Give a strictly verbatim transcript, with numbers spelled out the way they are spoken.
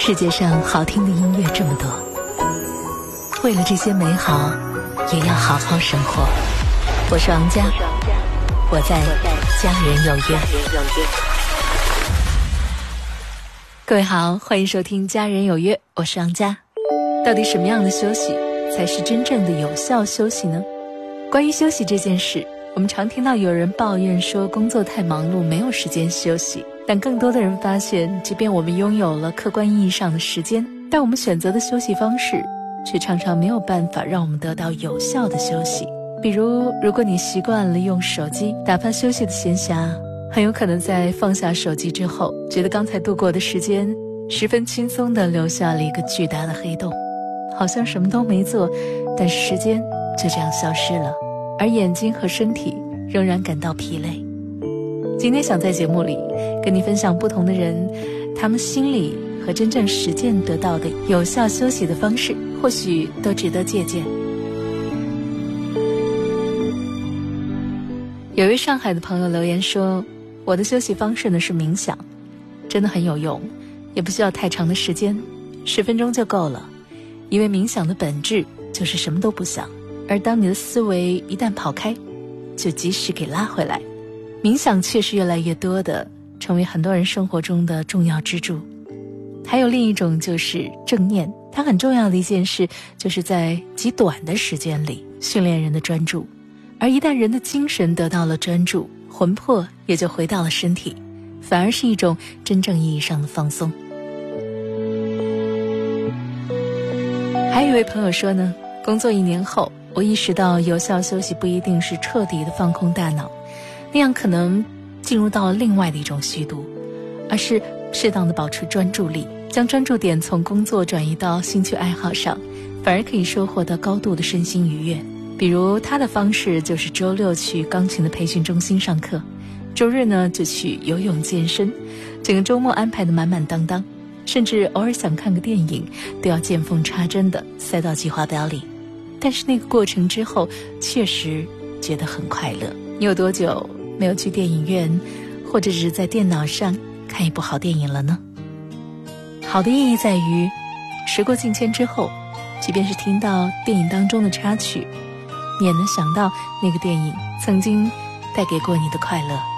世界上好听的音乐这么多，为了这些美好，也要好好生活。我是王佳，我在家人有约。各位好，欢迎收听家人有约，我是王佳。到底什么样的休息才是真正的有效休息呢？关于休息这件事，我们常听到有人抱怨说工作太忙碌，没有时间休息。但更多的人发现，即便我们拥有了客观意义上的时间，但我们选择的休息方式却常常没有办法让我们得到有效的休息。比如，如果你习惯了用手机打发休息的闲暇，很有可能在放下手机之后，觉得刚才度过的时间十分轻松地留下了一个巨大的黑洞，好像什么都没做，但是时间就这样消失了，而眼睛和身体仍然感到疲累。今天想在节目里跟你分享不同的人，他们心里和真正实践得到的有效休息的方式，或许都值得借鉴。有位上海的朋友留言说，我的休息方式呢是冥想，真的很有用，也不需要太长的时间，十分钟就够了。因为冥想的本质就是什么都不想，而当你的思维一旦跑开，就及时给拉回来。冥想确实越来越多的成为很多人生活中的重要支柱。还有另一种就是正念，它很重要的一件事就是在极短的时间里训练人的专注，而一旦人的精神得到了专注，魂魄也就回到了身体，反而是一种真正意义上的放松。还有一位朋友说呢，工作一年后，我意识到有效休息不一定是彻底的放空大脑，那样可能进入到另外的一种虚度，而是适当的保持专注力，将专注点从工作转移到兴趣爱好上，反而可以收获到高度的身心愉悦。比如他的方式就是周六去钢琴的培训中心上课，周日呢就去游泳健身，整个周末安排的满满当当，甚至偶尔想看个电影都要见缝插针的塞到计划表里。但是那个过程之后确实觉得很快乐。你有多久没有去电影院，或者只是在电脑上看一部好电影了呢？好的意义在于，时过境迁之后，即便是听到电影当中的插曲，你也能想到那个电影曾经带给过你的快乐。